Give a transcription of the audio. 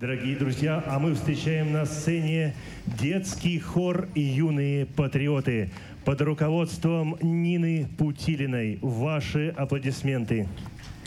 Дорогие друзья, а мы встречаем на сцене детский хор «Юные патриоты» под руководством Нины Путилиной. Ваши аплодисменты.